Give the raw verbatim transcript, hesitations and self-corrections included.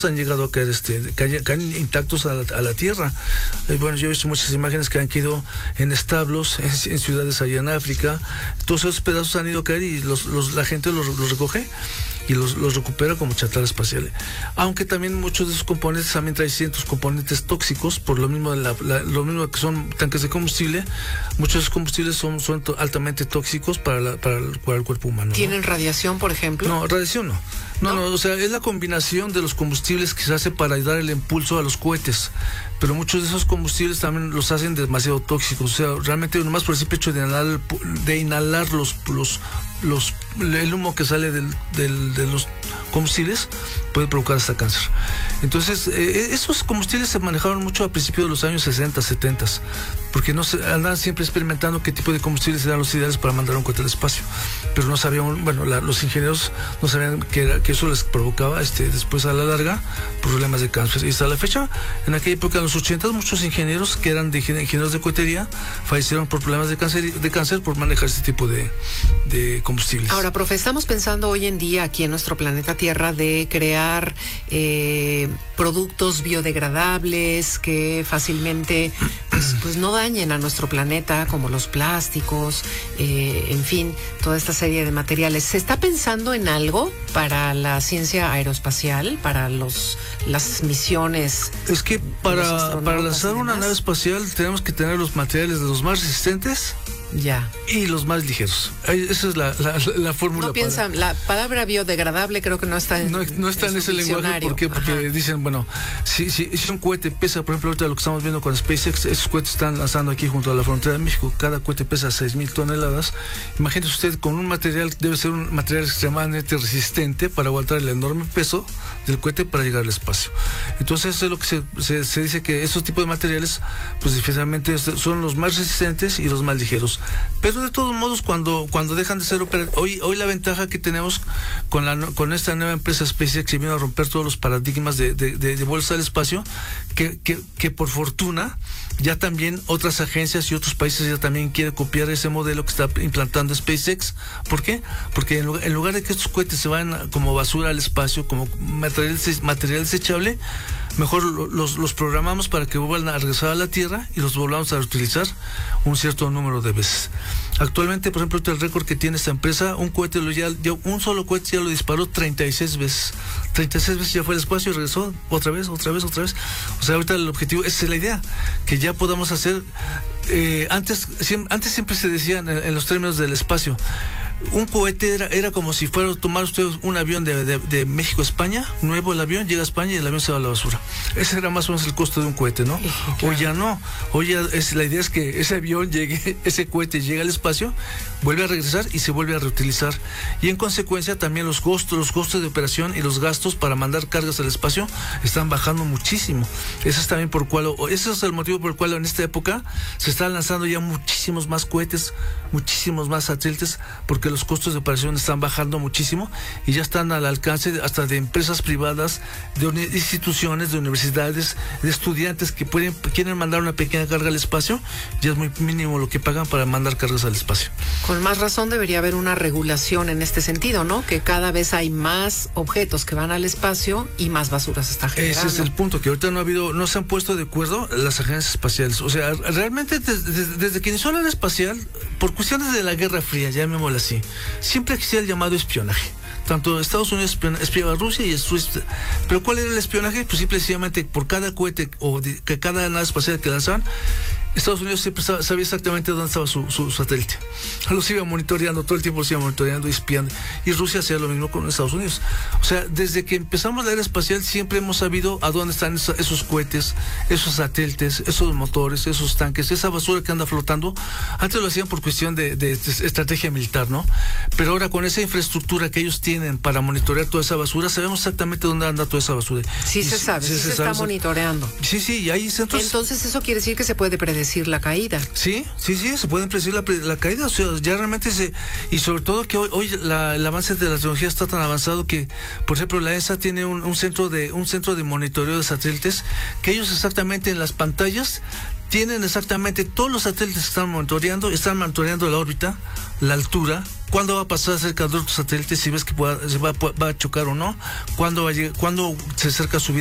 han llegado a caer, este, caen, caen intactos a la, a la tierra. Eh, bueno, yo he visto muchas imágenes que han quedado en establos, en, en ciudades allá en África. Todos esos pedazos han ido a caer y los, los, la gente los, los recoge y los, los recupera como chatarra espacial. Aunque también muchos de esos componentes también traen ciertos componentes tóxicos, por lo mismo, la, la, lo mismo que son tanques de combustible. Muchos de esos combustibles son, son altamente tóxicos para, la, para, el, para el cuerpo humano, ¿no? ¿Tienen radiación, por ejemplo? No, radiación no. No, no, no, o sea, es la combinación de los combustibles que se hace para dar el impulso a los cohetes. Pero muchos de esos combustibles también los hacen demasiado tóxicos. O sea, realmente nomás por el simple hecho de inhalar, de inhalar los, los, los, el humo que sale del, del, de los combustibles puede provocar hasta cáncer. Entonces, eh, esos combustibles se manejaron mucho a principios de los años sesenta, setenta, porque no se andaban siempre experimentando qué tipo de combustibles eran los ideales para mandar un cohete al espacio. Pero no sabían, bueno, la, los ingenieros no sabían que, era, que eso les provocaba este, después a la larga problemas de cáncer. Y hasta la fecha, en aquella época, en los ochenta, muchos ingenieros que eran de ingenieros de cohetería fallecieron por problemas de cáncer, de cáncer por manejar este tipo de, de combustibles. Ahora, profe, estamos pensando hoy en día aquí en nuestro planeta Tierra de crear eh, productos biodegradables que fácilmente pues, pues no dañen a nuestro planeta, como los plásticos, eh, en fin, toda esta serie de materiales. ¿Se está pensando en algo para la ciencia aeroespacial, para los las misiones? Es que para, para lanzar una nave espacial tenemos que tener los materiales de los más resistentes, ya, y los más ligeros. Esa es la, la, la, la fórmula. No piensan, la palabra biodegradable creo que no está en No, no está en, en ese lenguaje. ¿Por qué? Porque Ajá. dicen, bueno, si, si, si un cohete pesa, por ejemplo, ahorita lo que estamos viendo con SpaceX, esos cohetes están lanzando aquí junto a la frontera de México, cada cohete pesa seis mil toneladas. Imagínese usted, con un material, debe ser un material extremadamente resistente para aguantar el enorme peso del cohete para llegar al espacio. Entonces, eso es lo que se, se, se dice, que esos tipos de materiales, pues especialmente son los más resistentes y los más ligeros. Pero de todos modos, cuando cuando dejan de ser operativos, hoy hoy la ventaja que tenemos con la con esta nueva empresa SpaceX, que vino a romper todos los paradigmas de, de, de, de bolsa del espacio, que, que, que por fortuna ya también otras agencias y otros países ya también quieren copiar ese modelo que está implantando SpaceX. ¿Por qué? Porque en lugar, en lugar de que estos cohetes se vayan como basura al espacio, como material, material desechable, mejor los, los programamos para que vuelvan a regresar a la Tierra y los volvamos a reutilizar un cierto número de veces. Actualmente, por ejemplo, el récord que tiene esta empresa, un cohete lo ya, ya un solo cohete ya lo disparó treinta y seis veces. treinta y seis veces ya fue al espacio y regresó otra vez, otra vez, otra vez. O sea, ahorita el objetivo, esa es la idea, que ya podamos hacer, eh, antes, siempre, antes siempre se decía en, en los términos del espacio, un cohete era, era como si fuera a tomar usted un avión de, de, de México a España, nuevo el avión, llega a España y el avión se va a la basura. Ese era más o menos el costo de un cohete, ¿no? Claro. O ya no, hoy ya es, la idea es que ese avión llegue, ese cohete llega al espacio, vuelve a regresar y se vuelve a reutilizar. Y en consecuencia también los costos, los costos de operación y los gastos para mandar cargas al espacio están bajando muchísimo. Ese es también por cual, ese es el motivo por el cual en esta época se están lanzando ya muchísimos más cohetes, muchísimos más satélites, porque los costos de operación están bajando muchísimo y ya están al alcance de, hasta de empresas privadas, de instituciones, de universidades, de estudiantes que pueden quieren mandar una pequeña carga al espacio. Ya es muy mínimo lo que pagan para mandar cargas al espacio. Con más razón debería haber una regulación en este sentido, ¿no? Que cada vez hay más objetos que van al espacio y más basura se está generando. Ese es el punto, que ahorita no ha habido, no se han puesto de acuerdo las agencias espaciales. O sea, realmente desde, desde que inició la era espacial, por cuestiones de la Guerra Fría, llamémosla así, siempre existía el llamado espionaje. Tanto Estados Unidos espiaba a Rusia y Suiza. Pero ¿cuál era el espionaje? Pues simplemente por cada cohete o de, que cada nave espacial que lanzaban, Estados Unidos siempre sabía exactamente dónde estaba su, su satélite. Los iba monitoreando, todo el tiempo los iba monitoreando y espiando. Y Rusia hacía lo mismo con Estados Unidos. O sea, desde que empezamos la era espacial siempre hemos sabido a dónde están esos, esos cohetes, esos satélites, esos motores, esos tanques, esa basura que anda flotando. Antes lo hacían por cuestión de, de, de estrategia militar, ¿no? Pero ahora con esa infraestructura que ellos tienen para monitorear toda esa basura, sabemos exactamente dónde anda toda esa basura. Sí, y se sabe, sí, sí se, se está sabe, monitoreando. Sí, sí, y ahí entonces, entonces eso quiere decir que se puede predecir predecir la caída. Sí, sí, sí, se puede predecir la, la caída, o sea, ya realmente se, y sobre todo que hoy, hoy la, el avance de la tecnología está tan avanzado que, por ejemplo, la E S A tiene un, un centro de, un centro de monitoreo de satélites, que ellos exactamente en las pantallas tienen exactamente todos los satélites que están monitoreando, están monitoreando la órbita, la altura, cuándo va a pasar cerca de otros satélites, si ves que pueda, se va, va a chocar o no, cuándo va a llegar, cuándo se acerca a su vida.